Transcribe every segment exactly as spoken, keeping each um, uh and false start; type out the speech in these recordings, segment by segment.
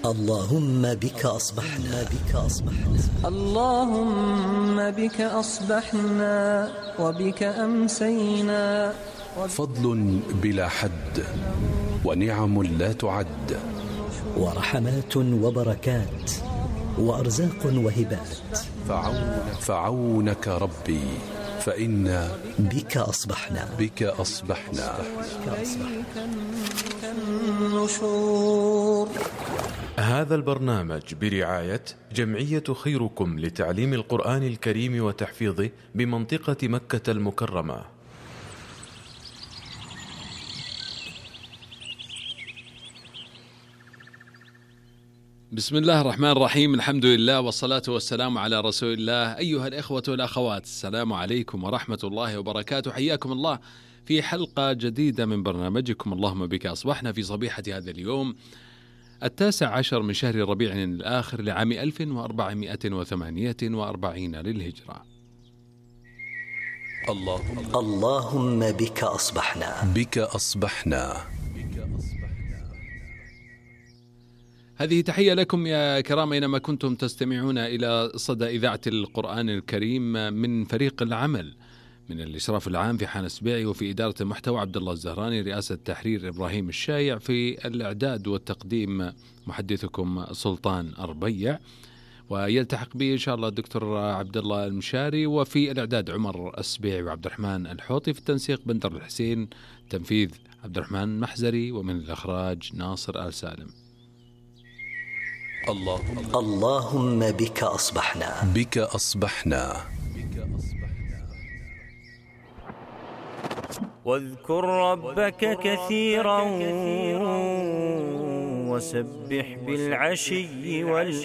اللهم بك أصبحنا بك أصبحنا اللهم بك أصبحنا وبك أمسينا. فضل بلا حد ونعم لا تعد ورحمات وبركات وأرزاق وهبات. فعونك, فعونك ربي فإنا بك أصبحنا بك أصبحنا, بك أصبحنا. هذا البرنامج برعاية جمعية خيركم لتعليم القرآن الكريم وتحفيظه بمنطقة مكة المكرمة. بسم الله الرحمن الرحيم، الحمد لله والصلاة والسلام على رسول الله. أيها الإخوة والأخوات، السلام عليكم ورحمة الله وبركاته. حياكم الله في حلقة جديدة من برنامجكم اللهم بك أصبحنا في صبيحة هذا اليوم التاسع عشر من شهر ربيع الآخر لعام ألف وأربعمائة وثمانية وأربعين للهجرة. اللهم, اللهم بك أصبحنا بك أصبحنا. هذه تحية لكم يا كرام أينما كنتم تستمعون إلى صدى إذاعة القرآن الكريم من فريق العمل، من الإشراف العام في حان سبيعي، وفي إدارة المحتوى عبد الله الزهراني، رئاسة التحرير إبراهيم الشايع، في الإعداد والتقديم محدثكم سلطان أربيع، ويلتحق به إن شاء الله الدكتور عبد الله المشاري، وفي الإعداد عمر السبيعي وعبد الرحمن الحوطي، في التنسيق بندر الحسين، تنفيذ عبد الرحمن محزري، ومن الإخراج ناصر آل سالم. اللهم, اللهم بك أصبحنا بك أصبحنا. واذكر ربك كثيرا وسبح بالعشي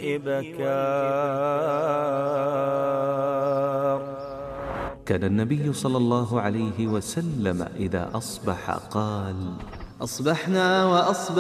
والإبكار. كان النبي صلى الله عليه وسلم إذا أصبح قال: أصبحنا وأصبح